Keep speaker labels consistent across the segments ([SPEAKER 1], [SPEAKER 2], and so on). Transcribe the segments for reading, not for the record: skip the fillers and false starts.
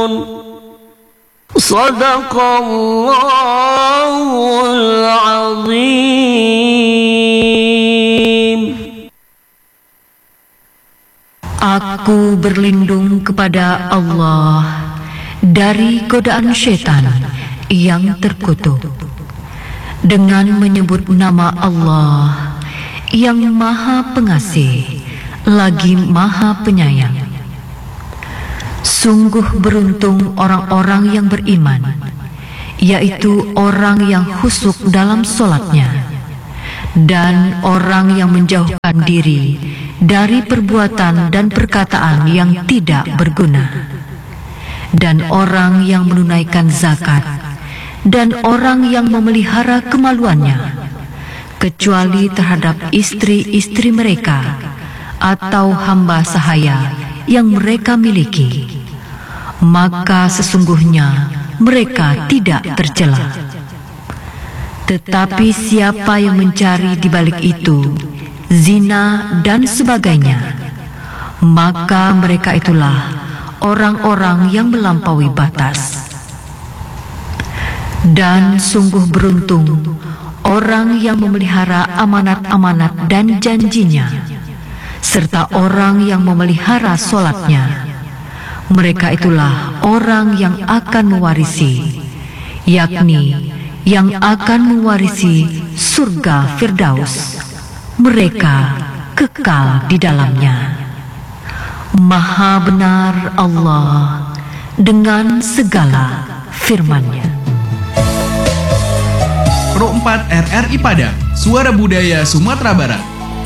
[SPEAKER 1] Sadaqallahul Azim.
[SPEAKER 2] Aku berlindung kepada Allah dari godaan syaitan yang terkutuk dengan menyebut nama Allah yang Maha Pengasih lagi Maha Penyayang. Sungguh beruntung orang-orang yang beriman, yaitu orang yang khusyuk dalam solatnya dan orang yang menjauhkan diri dari perbuatan dan perkataan yang tidak berguna, dan orang yang menunaikan zakat, dan orang yang memelihara kemaluannya, kecuali terhadap istri-istri mereka atau hamba sahaya yang mereka miliki, maka sesungguhnya mereka tidak tercela. Tetapi siapa yang mencari di balik itu zina dan sebagainya, maka mereka itulah orang-orang yang melampaui batas. Dan sungguh beruntung orang yang memelihara amanat-amanat dan janjinya, serta orang yang memelihara solatnya. Mereka itulah orang yang akan mewarisi, yakni yang akan mewarisi surga Firdaus. Mereka kekal di dalamnya. Maha benar Allah dengan segala firman-Nya.
[SPEAKER 3] Pro 4 RRI Padang, Suara Budaya Sumatera Barat.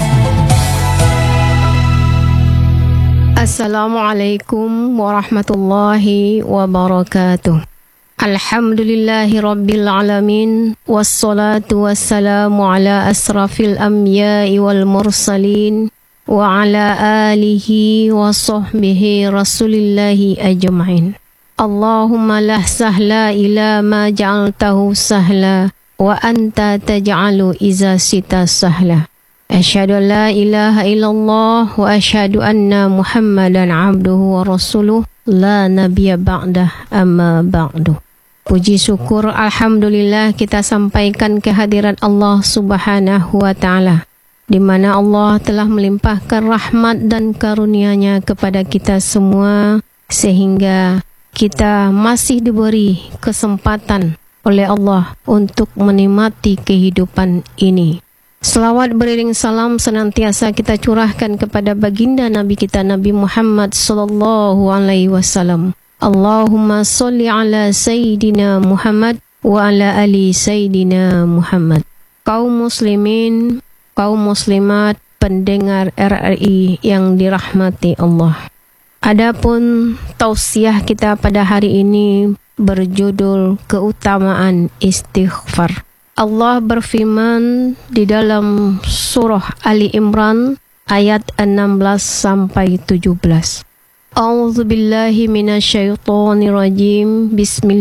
[SPEAKER 4] Assalamualaikum warahmatullahi wabarakatuh. Alhamdulillahi rabbil alamin, wassalatu wassalamu ala asrafil anbiya'i wal mursalin wa ala alihi wa sahbihi rasulillahi ajma'in. Allahumma la sahla ila ma ja'altahu sahla wa anta taj'alu iza sita sahla. Asyhadu an la ilaha illallah wa asyhadu anna Muhammadan abduhu wa rasuluh la nabiyya ba'dah amma ba'du. Puji syukur alhamdulillah kita sampaikan kehadiran Allah Subhanahu wa taala, di mana Allah telah melimpahkan rahmat dan karunia-Nya kepada kita semua, sehingga kita masih diberi kesempatan oleh Allah untuk menikmati kehidupan ini. Selawat beriring salam senantiasa kita curahkan kepada baginda Nabi kita Nabi Muhammad sallallahu alaihi wasallam. Allahumma sholli ala Sayyidina Muhammad wa ala ali Sayyidina Muhammad. Kaum muslimin, kaum muslimat, pendengar RRI yang dirahmati Allah. Adapun tausiah kita pada hari ini berjudul keutamaan istighfar. Allah berfirman di dalam surah Ali Imran ayat 16 sampai 17. A'udzu billahi minasyaitonir rajim.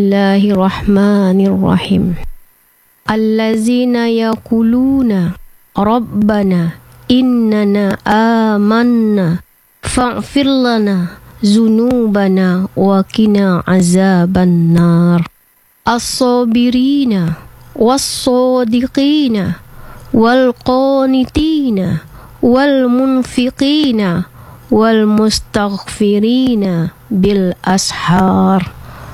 [SPEAKER 4] Bismillahirrahmanirrahim. Allazina yaquluna rabbana innana amanna faghfir lana dzunubana wa qina azabannar. As-sabirina was-sadiqina wal-qanitina wal-munfiqina wal-mustaghfirina bil ashar.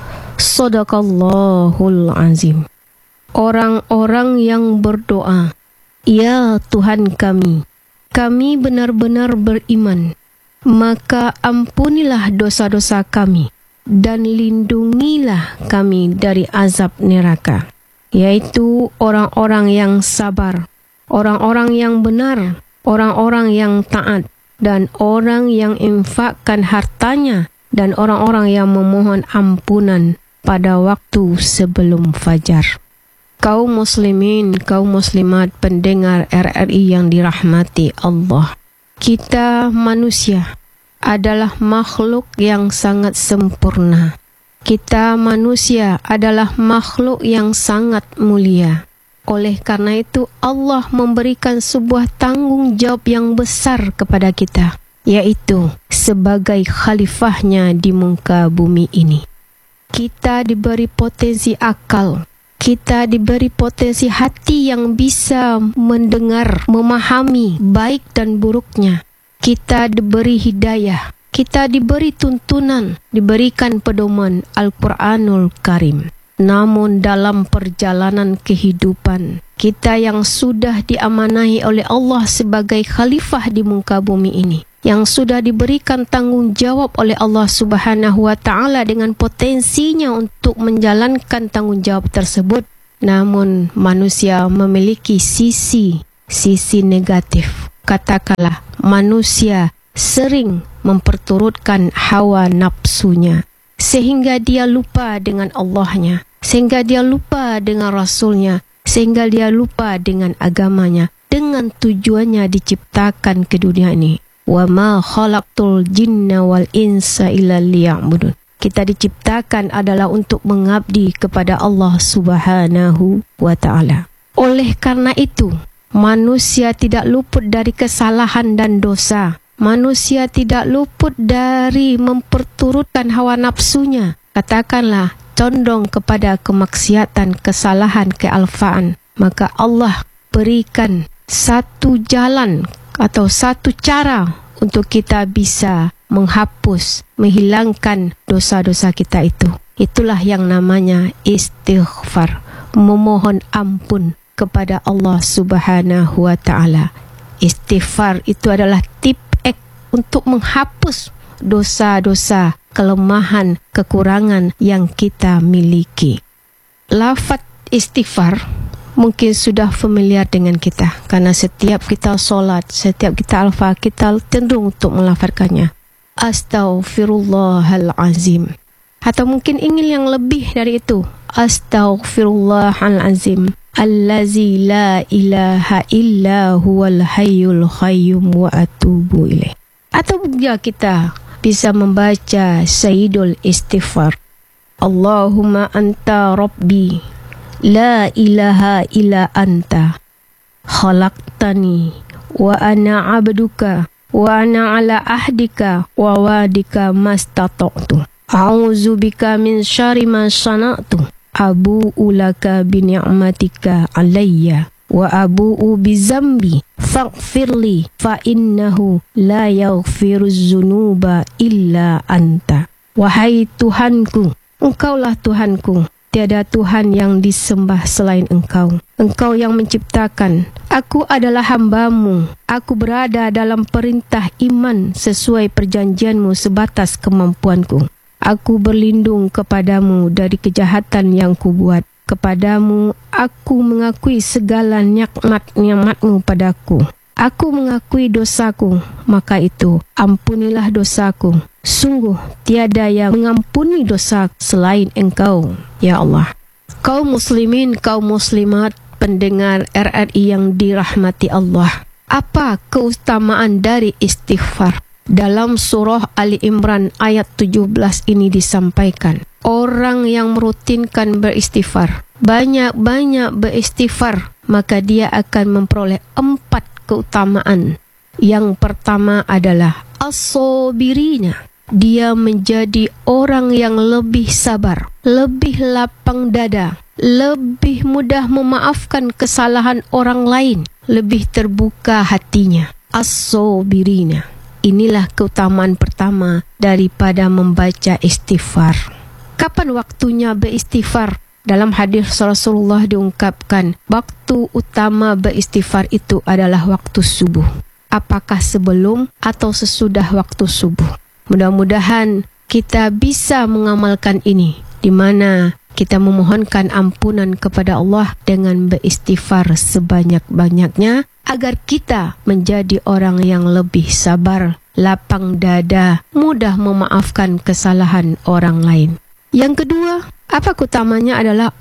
[SPEAKER 4] Sadaqallahul azim. Orang-orang yang berdoa, ya Tuhan kami benar-benar beriman, maka ampunilah dosa-dosa kami dan lindungilah kami dari azab neraka. Yaitu orang-orang yang sabar, orang-orang yang benar, orang-orang yang taat, dan orang yang infakkan hartanya, dan orang-orang yang memohon ampunan pada waktu sebelum fajar. Kaum muslimin, kaum muslimat, pendengar RRI yang dirahmati Allah, kita manusia adalah makhluk yang sangat sempurna. Kita manusia adalah makhluk yang sangat mulia. Oleh karena itu Allah memberikan sebuah tanggung jawab yang besar kepada kita, yaitu sebagai khalifahnya di muka bumi ini. Kita diberi potensi akal. Kita diberi potensi hati yang bisa mendengar, memahami baik dan buruknya. Kita diberi hidayah. Kita diberi tuntunan, diberikan pedoman Al-Quranul Karim. Namun dalam perjalanan kehidupan, kita yang sudah diamanahi oleh Allah sebagai khalifah di muka bumi ini, yang sudah diberikan tanggung jawab oleh Allah Subhanahu wa Ta'ala dengan potensinya untuk menjalankan tanggung jawab tersebut, namun manusia memiliki sisi negatif. Katakanlah manusia sering memperturutkan hawa nafsunya, sehingga dia lupa dengan Allahnya, sehingga dia lupa dengan Rasulnya, sehingga dia lupa dengan agamanya, dengan tujuannya diciptakan ke dunia ini. Wa ma khalaqtul jinna wal insa illa liya'budun. Kita diciptakan adalah untuk mengabdi kepada Allah Subhanahu wa Ta'ala. Oleh karena itu, manusia tidak luput dari kesalahan dan dosa. Manusia tidak luput dari memperturutkan hawa nafsunya. Katakanlah condong kepada kemaksiatan, kesalahan, kealfaan. Maka Allah berikan satu jalan atau satu cara untuk kita bisa menghapus, menghilangkan dosa-dosa kita itu. Itulah yang namanya istighfar, memohon ampun kepada Allah Subhanahu wa Ta'ala. Istighfar itu adalah tip untuk menghapus dosa-dosa, kelemahan, kekurangan yang kita miliki. Lafaz istighfar mungkin sudah familiar dengan kita, karena setiap kita solat, setiap kita alfa, kita cenderung untuk melafazkannya. Astaghfirullahalazim. Atau mungkin ingin yang lebih dari itu. Astaghfirullahalazim. Allazi la ilaha illa huwal hayyul qayyum wa atubu ilaih. Atau juga kita bisa membaca Sayyidul Istighfar. Allahumma anta rabbi la ilaha illa anta khalaqtani wa ana abduka wa ana ala ahdika wa wadika mastata'tu a'udzu bika min syarri ma sana'tu abu'u laka bi ni'matika alayya wa abu'u bi zambi faghfirli fa innahu la yaghfiruz dzunuba illa anta. Wahai Tuhanku, Engkaulah Tuhanku, tiada Tuhan yang disembah selain Engkau. Engkau yang menciptakan. Aku adalah hamba-Mu. Aku berada dalam perintah iman sesuai perjanjian-Mu sebatas kemampuanku. Aku berlindung kepadamu dari kejahatan yang kubuat. Kepadamu aku mengakui segala nikmat-nikmat-Mu padaku. Aku mengakui dosaku, maka itu ampunilah dosaku. Sungguh tiada yang mengampuni dosa selain Engkau, ya Allah. Kaum muslimin, kaum muslimat, pendengar RRI yang dirahmati Allah. Apa keutamaan dari istighfar? Dalam surah Ali Imran ayat 17 ini disampaikan, orang yang merutinkan beristighfar, banyak-banyak beristighfar, maka dia akan memperoleh 4 keutamaan. Yang pertama adalah as-sabirina. Dia menjadi orang yang lebih sabar, lebih lapang dada, lebih mudah memaafkan kesalahan orang lain, lebih terbuka hatinya. As-sabirina. Inilah keutamaan pertama daripada membaca istighfar. Kapan waktunya beristighfar? Dalam hadis Rasulullah diungkapkan, waktu utama beristighfar itu adalah waktu subuh. Apakah sebelum atau sesudah waktu subuh? Mudah-mudahan kita bisa mengamalkan ini, di mana kita memohonkan ampunan kepada Allah dengan beristighfar sebanyak-banyaknya, agar kita menjadi orang yang lebih sabar, lapang dada, mudah memaafkan kesalahan orang lain. Yang kedua, apa utamanya adalah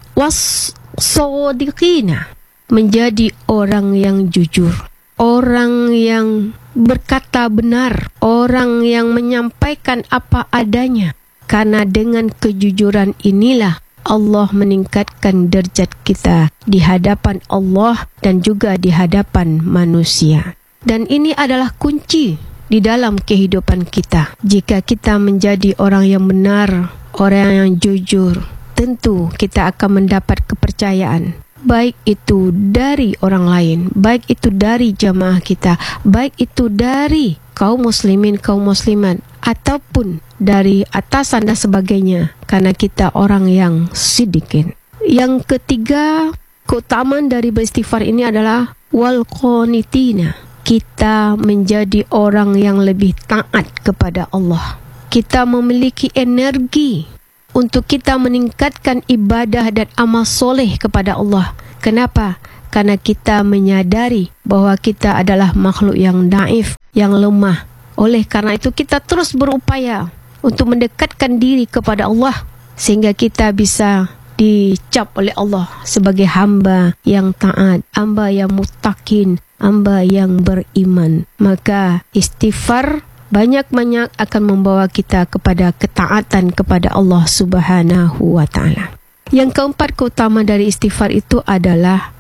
[SPEAKER 4] was-sadiqina, menjadi orang yang jujur, orang yang berkata benar, orang yang menyampaikan apa adanya. Karena dengan kejujuran inilah Allah meningkatkan derajat kita di hadapan Allah dan juga di hadapan manusia. Dan ini adalah kunci di dalam kehidupan kita. Jika kita menjadi orang yang benar, orang yang jujur, tentu kita akan mendapat kepercayaan. Baik itu dari orang lain, baik itu dari jamaah kita, baik itu dari kaum muslimin, kaum muslimat, ataupun dari atasan dan sebagainya, karena kita orang yang sidikin. Yang ketiga, keutamaan dari beristighfar ini adalah wal qanitina. Kita menjadi orang yang lebih taat kepada Allah. Kita memiliki energi untuk kita meningkatkan ibadah dan amal soleh kepada Allah. Kenapa? Karena kita menyadari bahwa kita adalah makhluk yang daif, yang lemah. Oleh karena itu kita terus berupaya untuk mendekatkan diri kepada Allah, sehingga kita bisa dicap oleh Allah sebagai hamba yang taat, hamba yang muttaqin, hamba yang beriman. Maka istighfar banyak-banyak akan membawa kita kepada ketaatan kepada Allah Subhanahu wa ta'ala. Yang keempat, keutamaan dari istighfar itu adalah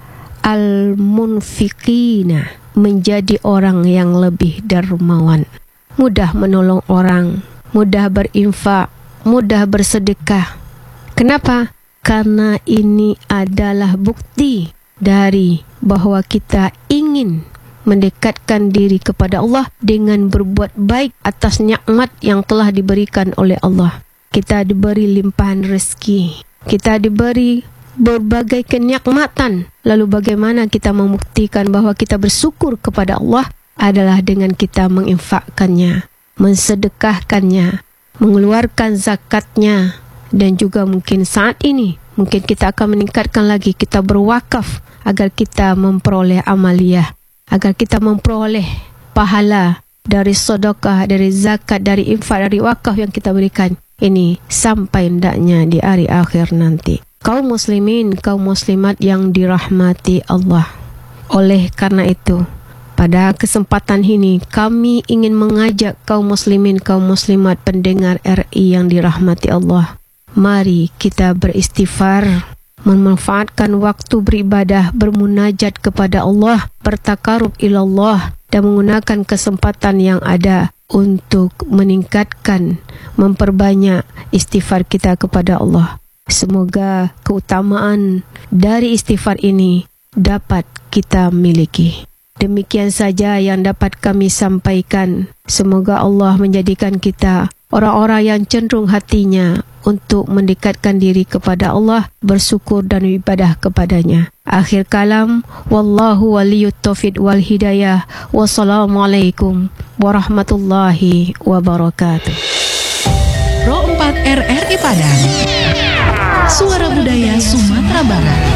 [SPEAKER 4] al-munfiqina, menjadi orang yang lebih dermawan, mudah menolong orang, mudah berinfak, mudah bersedekah. Kenapa? Karena ini adalah bukti dari bahwa kita ingin mendekatkan diri kepada Allah dengan berbuat baik atas nikmat yang telah diberikan oleh Allah. Kita diberi limpahan rezeki, kita diberi berbagai kenikmatan. Lalu bagaimana kita membuktikan bahwa kita bersyukur kepada Allah? Adalah dengan kita menginfakkannya, mensedekahkannya, mengeluarkan zakatnya, dan juga mungkin saat ini mungkin kita akan meningkatkan lagi, kita berwakaf agar kita memperoleh amaliyah, agar kita memperoleh pahala dari sedekah, dari zakat, dari infak, dari wakaf yang kita berikan ini sampai hendaknya di hari akhir nanti. Kaum muslimin, kaum muslimat yang dirahmati Allah. Oleh karena itu, pada kesempatan ini kami ingin mengajak kaum muslimin, kaum muslimat pendengar RI yang dirahmati Allah. Mari kita beristighfar, memanfaatkan waktu beribadah, bermunajat kepada Allah, bertakarub ilallah, dan menggunakan kesempatan yang ada untuk meningkatkan, memperbanyak istighfar kita kepada Allah. Semoga keutamaan dari istighfar ini dapat kita miliki. Demikian saja yang dapat kami sampaikan. Semoga Allah menjadikan kita orang-orang yang cenderung hatinya untuk mendekatkan diri kepada Allah, bersyukur dan ibadah kepadanya. Akhir kalam, wallahu waliyut taufiq wal hidayah. Wassalamualaikum warahmatullahi wabarakatuh.
[SPEAKER 5] Pro 4 RRI Padang, Suara Budaya Sumatera Barat.